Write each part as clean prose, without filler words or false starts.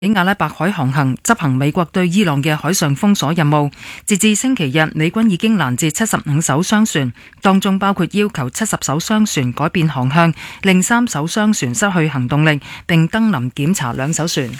喺阿拉伯海航行，執行美國對伊朗嘅海上封鎖任務。截至星期日，美軍已經攔截75艘商船，當中包括要求70艘商船改變航向，令3艘商船失去行動力，並登臨檢查2艘船。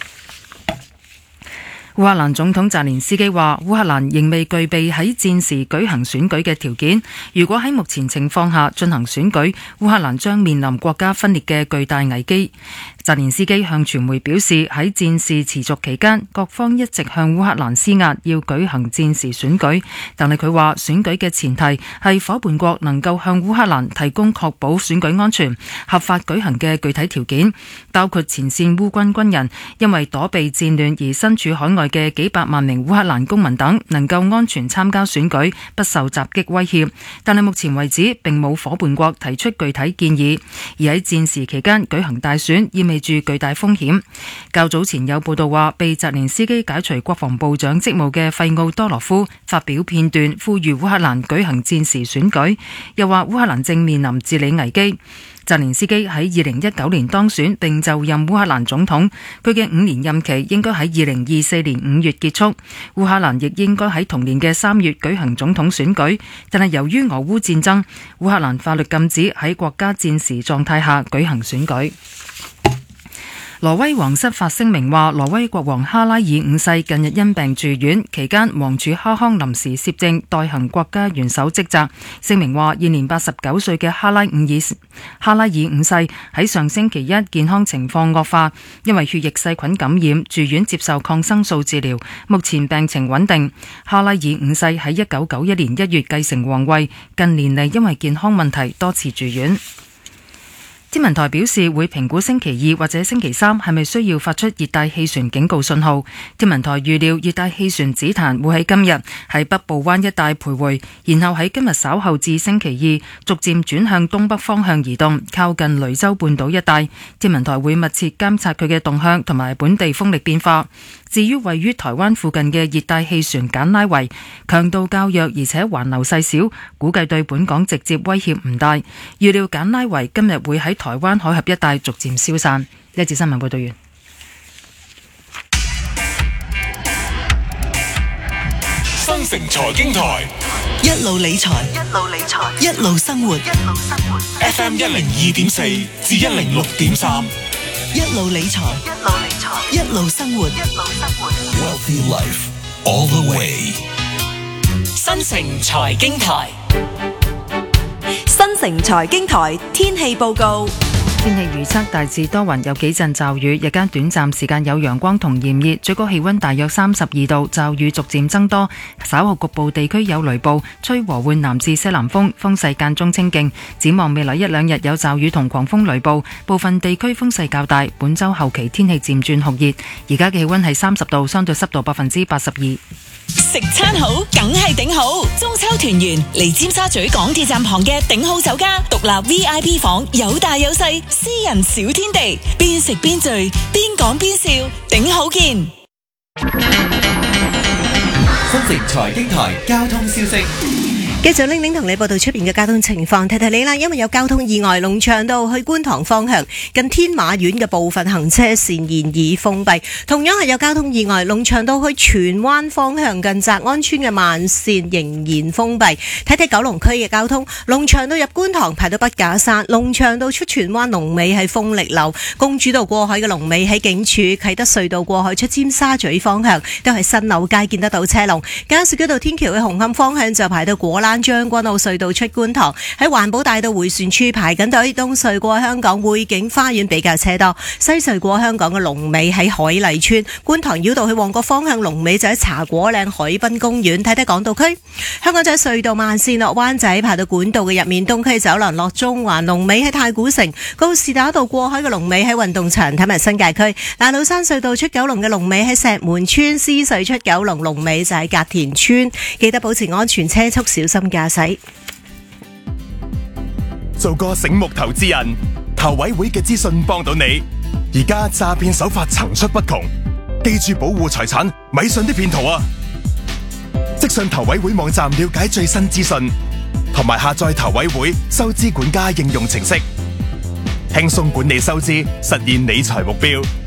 烏克蘭總統澤連斯基話，烏克蘭仍未具備喺戰時舉行選舉嘅條件。如果喺目前情況下進行選舉，烏克蘭將面臨國家分裂嘅巨大危機。澤連斯基向傳媒表示，喺戰事持續期間，各方一直向烏克蘭施壓，要舉行戰時選舉。但係佢話，選舉嘅前提係夥伴國能夠向烏克蘭提供確保選舉安全、合法舉行嘅具體條件，包括前線烏軍軍人因為躲避戰亂而身處海外嘅幾百萬名烏克蘭公民等能夠安全參加選舉，不受襲擊威脅。但係目前為止並冇夥伴國提出具體建議，而喺戰時期間舉行大選意味住巨大風險。較早前有報道話，被澤連斯基解除國防部長職務嘅費奧多羅夫發表片段，呼籲烏克蘭舉行戰時選舉，又話烏克蘭正面臨治理危機。澤連斯基喺2019年當選並就任烏克蘭總統，佢嘅5年任期應該喺2024年5月結束。烏克蘭亦應該喺同年嘅3月舉行總統選舉，但係由於俄烏戰爭，烏克蘭法律禁止喺國家戰時狀態下舉行選舉。挪威皇室發聲明話，挪威國王哈拉爾5世近日因病住院，期間王儲哈康臨時攝政代行國家元首職責。聲明話，現年89歲嘅哈拉爾5世喺上星期一健康情況惡化，因為血液細菌感染住院接受抗生素治療，目前病情穩定。哈拉爾5世喺1991年1月繼承皇位，近年嚟因為健康問題多次住院。天文台表示會評估星期2或者星期3係咪需要發出熱帶氣旋警告信號。天文台預料熱帶氣旋紫檀會喺今日喺北部灣一帶徘徊，然後喺今日稍後至星期2逐漸轉向東北方向移動，靠近雷州半島一帶。天文台會密切監察佢嘅動向同埋本地風力變化。至於位於台灣附近嘅熱帶氣旋簡拉維，強度較弱，而且環流細小，估計對本港直接威脅唔大。預料簡拉維今日會喺台灣海峽一帶逐漸消散。呢一節新聞報道完。 新城財經台， 一路理財，一路生活。 FM 102.4至106.3， 一路理財，一路生活。 Wealthy Life all the way。 新城財經台，新城財經台天氣報告。 天氣預測大致多雲，有幾陣驟雨，日間短暫時間有陽光同炎熱，最高氣溫大約32度，驟雨逐漸增多，稍後局部地區有雷暴，吹和緩南至西南風，風勢間中清勁。展望未來1、2日有驟雨同狂風雷暴，部分地區風勢較大。本週後期天氣漸轉酷熱，而家嘅氣溫係30度，相對濕度82%。 食餐好，梗係頂好。中秋團圓嚟尖沙咀港鐵站旁嘅頂好酒家，獨立 VIP 房，有大有細，私人小天地，邊食邊聚，邊講邊笑，頂好見。 新城財經台交通消息。 繼續玲玲同你報道出邊嘅交通情況，提提你啦，因為有交通意外，龍翔道去觀塘方向近天馬苑嘅部分行車線現已封閉。同樣係有交通意外，龍翔道去荃灣方向近澤安村嘅慢線仍然封閉。睇睇九龍區嘅交通，龍翔道入觀塘排到筆架山，龍翔道出荃灣龍尾喺豐力樓，公主道過海嘅龍尾喺警署，啟德隧道過海出尖沙咀方向都係新樓街見得到車龍。加士居道天橋嘅紅磡方向就排到果欄，將軍澳隧道出觀塘，喺環保大道回旋處排緊隊。東隧過香港匯景花園比較車多，西隧過香港嘅龍尾喺海麗村，觀塘繞道去旺角方向龍尾就喺茶果嶺海濱公園。睇睇港島區，香港仔隧道慢線落灣仔排到管道嘅入面，東區走廊落中環龍尾喺太古城，告士打道過海嘅龍尾喺運動場。睇埋新界區，大老山隧道出九龍嘅龍尾喺石門村，獅隧出九龍龍尾就喺隔田村。記得保持安全車速，小心駕駛。 做個醒目投資人，投委會嘅資訊幫到你。而家詐騙手法層出不窮，記住保護財產，咪信啲騙徒啊！即上投委會網站了解最新資訊，同埋下載投委會收支管家應用程式，輕鬆管理收支，實現理財目標。